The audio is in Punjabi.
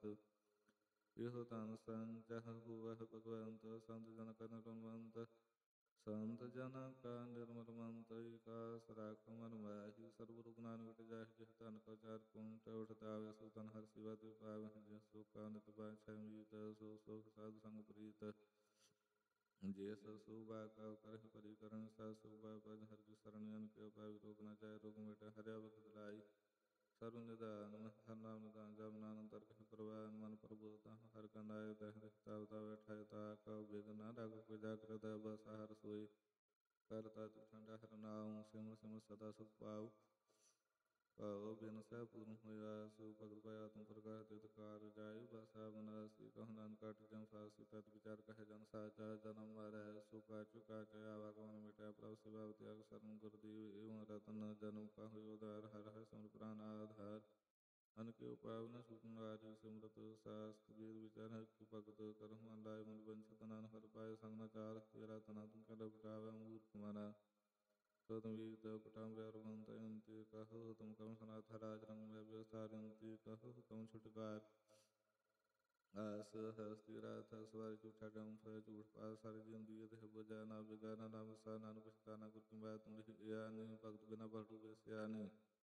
ਇਹੋ ਧਨ ਸੰਚਹ ਹੋਵਹਿ ਭਗਵੰਤ, ਸੰਤ ਜਨ ਕਾ ਨਿਰਮਲਵੰਤ। ਸੰਤ ਜਨ ਕਾ ਨਿਰਮਲ ਮੰਤ, ਏਕਾਸ ਰਾਖ ਮਨ ਮਾਹੀ। ਸਰਬ ਰੋਗ ਨਾਨਕ ਮਿਟੇ ਜਾਹਿ, ਜਿਹ ਧਨ ਕਾ ਚਾਰ ਕੁੰਟ। ਉਠ ਆਵੇ ਸੋ ਤਨ ਹਰਿ ਸੇਵਾ ਤੇ ਪਾਵਹਿ, ਜਿਹ ਸੋ ਕਾ ਨਿਤ ਬਾਛੈ ਮੀਤ। ਸੋ ਸੁਖ ਸਾਧੁ ਸੰਗ ਪ੍ਰੀਤ, ਜੇ ਸੋ ਸੋਭਾ ਕਾ ਕਰਹਿ ਪਰਿ ਕਰਣ। ਸਾ ਸੋਭਾ ਭਜ ਹਰਿ ਗੁਰ ਸਰਣ, ਜਨ ਕੇ ਪਾਵਿ ਰੋਗ ਨ ਜਾਇ। ਰੋਗ ਮਿਟੈ ਹਰਿ ਭਗਤ ਲਾਈ, ਸਰਬ ਨਿਧਾਨ ਹਰਿ ਨਾਮ ਨਿਧਾਨ। ਜਪ ਨਾਨਕ ਤਰਕ ਪ੍ਰਵਾਨ, ਮਨ ਪ੍ਰਭੂ ਤਹ ਹਰਿ ਕਾ ਨਾਇ। ਤਹ ਦਿਖਤਾ ਅਵਤਾ ਬੈਠਾਇ, ਤਾ ਕਉ ਬਿਘ ਨ ਲਾਗੈ। ਕੋਈ ਜਾ ਕਰਿ ਤਾ ਬਸਾ ਹਰਿ ਸੋਇ, ਕਰ ਤਾਤੁ ਠੰਡਾ ਹਰਿ ਨਾਉ। ਸਿਮਰ ਸਿਮਰ ਸਦਾ ਸੁਖ ਪਾਉ, ਭਾਉ ਬਿਨ ਸਹਿ ਪੂਰਨ ਹੋਇ ਆਸੁ। ਭਗਤ ਭਇਆ ਆਤਮ ਪ੍ਰਗਾਸ, ਤਿਤ ਕਾਰ ਜਾਇ ਬਸਾ ਬਨਾਸੀ। ਕਹੁ ਨਾਨਕ ਕਾਟਿ ਜਮ ਫਾਸੀ, ਤਤ ਵਿਚਾਰ ਕਹੈ ਜਨ ਸਾਚਾ। ਜਨਮ ਮਰੈ ਸੋ ਪਾਛੁ ਕਾਚਾ, ਆਵਾਗਮਨ ਮਿਟਿਆ ਪ੍ਰਭ ਸੇਵਾ ਤਿਆਗ। ਸਰਮ ਗੁਰ ਦੇਵ ਏਵੰ ਰਤਨ, ਜਨਮ ਕਾਹੂ ਉਧਾਰ। ਹਰਿ ਹਰਿ ਸਿਮਰ ਪ੍ਰਾਨ ਆਧਾਰ, ਅਨ ਕੇ ਉਪਾਇ ਨ ਛੂਟਨ ਹਾਰਿ। ਸਿਮਰਤਿ ਸਾਸਤ੍ਰ ਵੇਦ ਵਿਚਾਰ, ਹਰਿ ਕੀ ਭਗਤਿ ਕਰਹੁ ਮਨ ਲਾਇ। ਮਨ ਵੰਚਿਤ ਨਾਨਕ ਹਰਿ ਪਾਇ, ਸੰਗ ਨ ਚਾਰ। ਤੇਰਾ ਤਨਾ ਤੁਮ ਕੈ ਲਪਟਾਵੈ, ਮੂਰਖ ਮਨਾ। ਸੋ ਤੁਮ ਏਕ ਪਟਾੰਬਿ ਅਰ ਬੰਤ। ਅੰਤੇ ਕਹੋ ਹੁਕਮ ਕਮ ਸਨਾਥ, ਰਾਜ ਰੰਗ ਮੈਂ ਵਿਸਥਾਰ। ਅੰਤੇ ਕਹੋ ਹੁਕਮ ਛੁਟਕਾਰ, ਆਸ ਹਸਤੀ ਰਾਤ। ਸਵਾਰਿ ਝੂਠਾ ਡੰਫ, ਝੂਠ ਪਾਸ। ਸਾਰੀ ਜਿੰਦਗੀ ਦੇਹ ਬੁਝਾ, ਨਾ ਬਿਗਾਨਾ ਨਾ ਵਸਾ। ਨਾਨਕ ਪਛਤਾਨਾ ਗੁਰ ਕੀ ਬਾਤ, ਤੁਮ ਲਿਖਿ ਗਿਆਨੀ। ਭਗਤ ਬਿਨਾ ਪਲਟੂ ਬਿਸਿਆਨੀ।